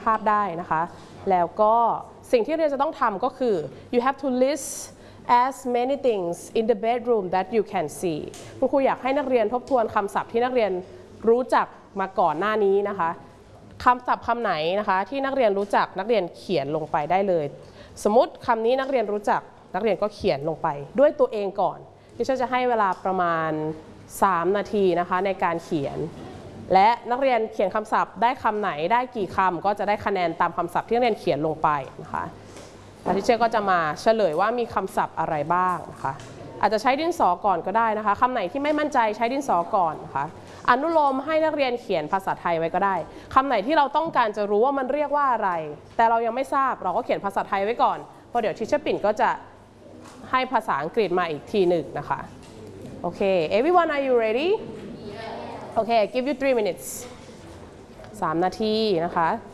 าพได้นะคะแล้วก็สิ่งที่นักเรียนจะต้องทำก็คือ you have to list as many things in the bedroom that you can see คุณครูอยากให้นักเรียนทบทวนคำศัพท์ที่นักเรียนรู้จักมาก่อนหน้านี้นะคะคำศัพท์คำไหนนะคะที่นักเรียนรู้จักนักเรียนเขียนลงไปได้เลยสมมติคำนี้นักเรียนรู้จักนักเรียนก็เขียนลงไปด้วยตัวเองก่อนที่จะให้เวลาประมาณ3 นาทีนะคะในการเขียนและนักเรียนเขียนคำศัพท์ได้คำไหนได้กี่คำก็จะได้คะแนนตามคำศัพท์ที่นักเรียนเขียนลงไปนะคะทีเชอร์ก็จะมาเฉลยว่ามีคำศัพท์อะไรบ้างนะคะอาจจะใช้ดินสอก่อนก็ได้นะคะคำไหนที่ไม่มั่นใจใช้ดินสอก่อนนะคะอนุโลมให้นักเรียนเขียนภาษาไทยไว้ก็ได้คำไหนที่เราต้องการจะรู้ว่ามันเรียกว่าอะไรแต่เรายังไม่ทราบเราก็เขียนภาษาไทยไว้ก่อนเพราะเดี๋ยวทีเชอร์ปิ่นก็จะให้ภาษาอังกฤษมาอีกทีหนึ่งนะคะโอเค everyone are you ready โอเค give you 3 minutes 3 นาทีนะคะ